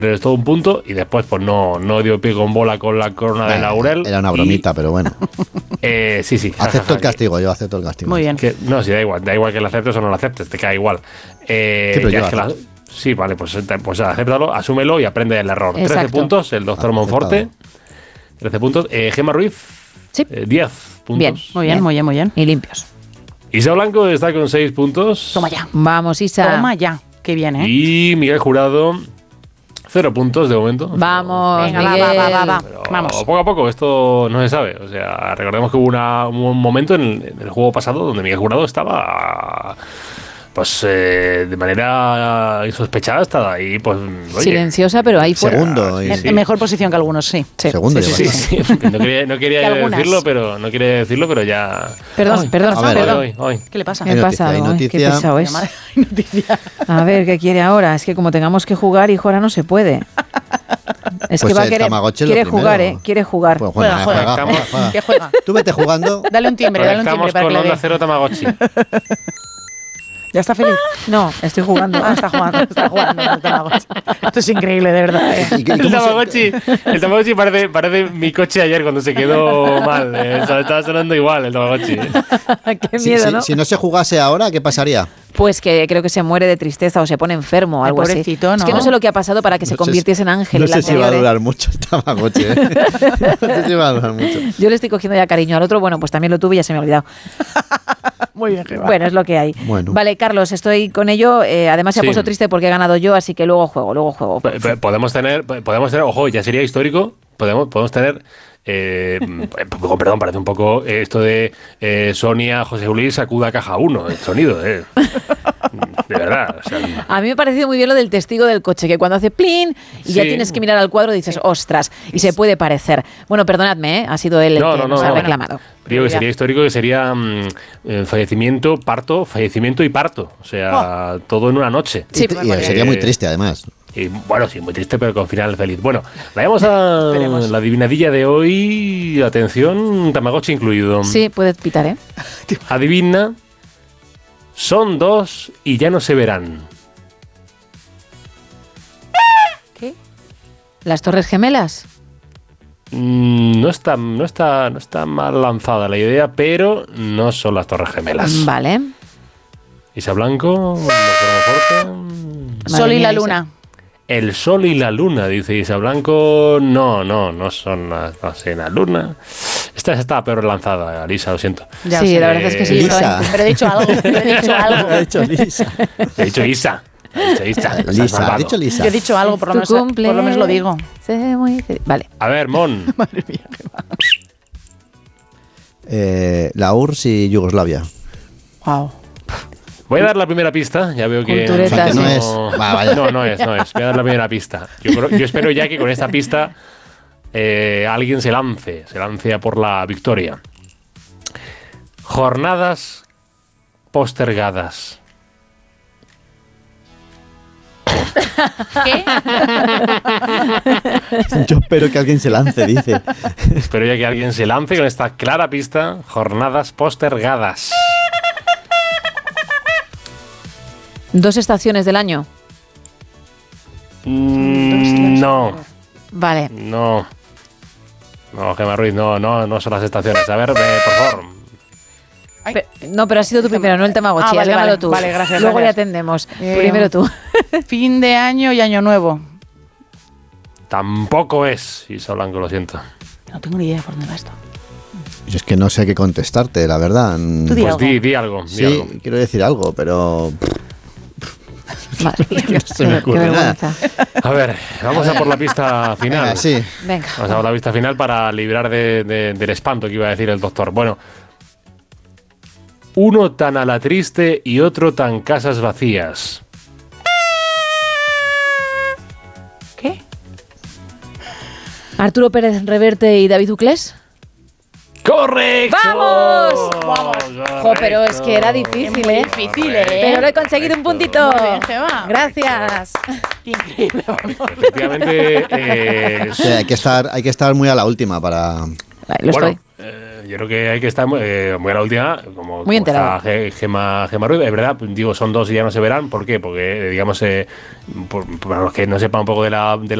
es todo un punto y después pues no dio pie con bola con la corona de laurel. Era una bromita, pero bueno. Sí. Acepto el castigo, yo acepto el castigo. Muy bien. No, sí, da igual que lo aceptes o no lo aceptes, te cae igual. Sí, vale, pues acéptalo, asúmelo y aprende el error. Exacto. 13 puntos, el doctor Monforte. 13 puntos. Gemma Ruiz, Sí. 10 puntos. Bien, muy bien. Y limpios. Isa Blanco está con 6 puntos. Toma ya. Vamos, Isa. Toma ya. Qué bien, ¿eh? Y Miguel Jurado, 0 puntos de momento. Vamos, Venga, Miguel. va. Pero Vamos. poco a poco, esto no se sabe. O sea, recordemos que hubo un momento en el juego pasado donde Miguel Jurado estaba, pues, de manera insospechada, estaba ahí, pues, oye, Silenciosa, pero ahí fuera. Segundo. En mejor posición que algunos, sí. Segundo. Sí. No quería algunas. decirlo, pero ya. Perdón. Ay. ¿Qué le pasa? ¿Qué Hay ha noticia, pasado? hay Ay, noticia. Qué pesado es. Hay noticia. A ver, ¿qué quiere ahora? Es que como tengamos que jugar, hijo, ahora no se puede. Es Pues que va a el querer. Tamagotchi es lo Quiere primero. jugar, Quiere jugar. Pues Juega. juega. ¿Qué juega? Tú vete jugando. Dale un timbre para Conectamos que con le Onda dé. Cero Tamagotchi. ¿Ya está feliz? No, estoy jugando. Está jugando. el Tamagotchi. Esto es increíble, de verdad. ¿Y cómo El Tamagotchi parece mi coche ayer cuando se quedó mal. Estaba sonando igual el Tamagotchi. Qué miedo, ¿no? Si no se jugase ahora, ¿qué pasaría? Pues que creo que se muere de tristeza o se pone enfermo o Ay, algo así. pobrecito, Es que ¿no? no sé lo que ha pasado para que se convirtiese en ángel. No el sé si va a anterior, durar mucho el Tamagotchi, ¿eh? No sé si va a durar mucho. Yo le estoy cogiendo ya cariño al otro. Bueno, pues también lo tuve y ya se me ha olvidado. Muy bien, Gemma. Bueno, es lo que hay. Bueno. Vale, Carlos, estoy con ello. Además se ha Sí. puesto triste porque he ganado yo, así que luego juego. Podemos tener, ojo, ya sería histórico. Podemos tener. Perdón, parece un poco esto de Sonia, José Luis, sacuda caja 1, el sonido, de verdad. O sea, A mí me ha parecido muy bien lo del testigo del coche, que cuando hace plin y ya Sí. tienes que mirar al cuadro y dices, ostras, y se puede parecer. Bueno, perdonadme, ha sido él el que nos ha reclamado. Digo que sería histórico, que sería fallecimiento y parto. O sea, todo en una noche. Sí, Y sería muy triste, además. Y bueno, sí, muy triste, pero con final feliz. Bueno, vayamos a la adivinadilla de hoy. Atención, Tamagotchi incluido. Sí, puedes pitar, ¿eh? Adivina. Son 2 y ya no se verán. ¿Qué? ¿Las Torres Gemelas? No está mal lanzada la idea, pero no son las Torres Gemelas. Vale. Isa Blanco, Fuerte. Sol Madre y mía, la Isa. luna. El sol y la luna, dice Isa Blanco. No son la luna. Esta está peor lanzada, Lisa, lo siento. Ya Sí, sé. la verdad es que sí. Lisa. Pero he dicho algo. Ha dicho Lisa. He dicho Isa. Estás Lisa, ha malvado. dicho Lisa. Yo he dicho algo, por lo Tu menos lo digo. sé muy feliz. Vale. A ver, Mon. Madre mía, Gemma. La URSS y Yugoslavia. Wow. Voy a dar la primera pista. Ya veo que Cultureta, O sea, que no sí. es. Va, vaya. No es. Voy a dar la primera pista. Yo espero ya que con esta pista alguien se lance a por la victoria. Jornadas postergadas. ¿Qué? Yo espero que alguien se lance, dice. Espero ya que alguien se lance con esta clara pista. Jornadas postergadas. 2 estaciones del año. No. Vale. No, Gemma Ruiz, no son las estaciones. A ver, por favor. No, pero has sido tú primero, no el Tamagotchi. Ah, Has vale, ganado vale. tú. Vale, gracias, Luego gracias. ya atendemos. Primero tú. Fin de año y año nuevo. Tampoco es Isa Blanco, lo siento. No tengo ni idea por dónde va esto. Yo es que no sé qué contestarte, la verdad. Tú di Pues algo. di algo. Sí, quiero decir algo, pero Madre mía, no se me qué ocurre nada. vergüenza. A ver, vamos a por la pista final. Venga, sí. Venga. Vamos a por la pista final para librar del espanto que iba a decir el doctor. Bueno, uno tan a la triste y otro tan casas vacías. ¿Qué? Arturo Pérez Reverte y David Uclés. ¡Correcto! ¡Vamos! Correcto. Jo, pero es que era difícil, Muy ¿eh? difícil, Pero lo he conseguido un puntito. Muy bien, Gemma. Gracias. Increíble, vamos. Efectivamente, Sí, hay que estar muy a la última para. Vale, lo bueno, estoy. yo creo que hay que estar muy a la última, muy enterado. Gemma Ruiz, es verdad, digo, son dos y ya no se verán. ¿Por qué? Porque, digamos, para los que no sepan un poco de la